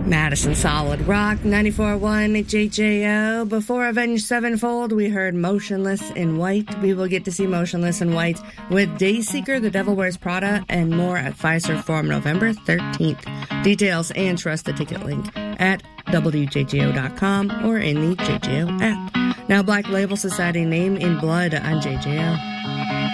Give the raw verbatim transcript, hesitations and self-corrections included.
Madison Solid Rock, ninety-four point one J J O. Before Avenged Sevenfold, we heard Motionless in White. We will get to see Motionless in White with Dayseeker, The Devil Wears Prada, and more at Fiserv Forum November thirteenth. Details and trust the ticket link at W J J O dot com or in the J J O app. Now, Black Label Society, Name in Blood on J J O.